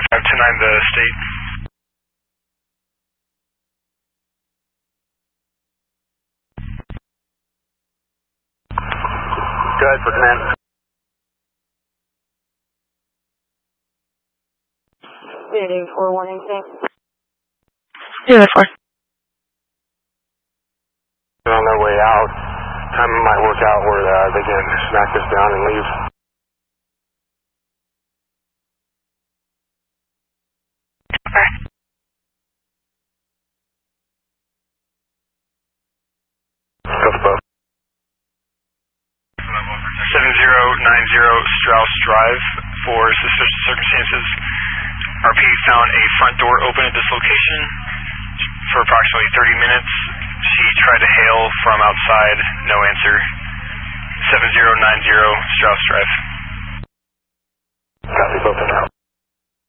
529 the state. Go ahead for command. Unity 418, thanks. Unit 4. They're on their way out. Time might work out where they can smack this down and leave. Okay. Go for both. 7090 Strauss Drive. For suspicious circumstances, RP found a front door open at this location for approximately 30 minutes. She tried to hail from outside, no answer. 7090 Strauss Drive. Copy, both of them out.